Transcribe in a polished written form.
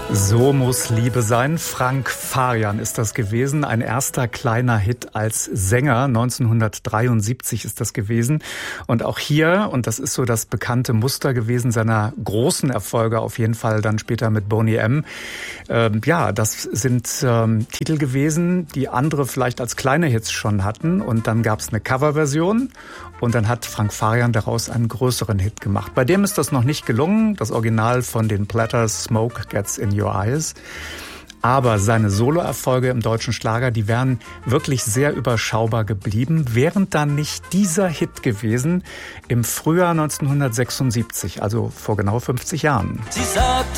So muss Liebe sein. Frank Farian ist das gewesen. Ein erster kleiner Hit als Sänger. 1973 ist das gewesen. Und auch hier, und das ist so das bekannte Muster gewesen seiner großen Erfolge, auf jeden Fall dann später mit Boney M. Das sind Titel gewesen, die andere vielleicht als kleine Hits schon hatten. Und dann gab es eine Coverversion. Und dann hat Frank Farian daraus einen größeren Hit gemacht. Bei dem ist das noch nicht gelungen. Das Original von den Platters, Smoke Gets in Your Eyes. Aber seine Soloerfolge im deutschen Schlager, die wären wirklich sehr überschaubar geblieben. Wären dann nicht dieser Hit gewesen im Frühjahr 1976, also vor genau 50 Jahren. Sie sagte,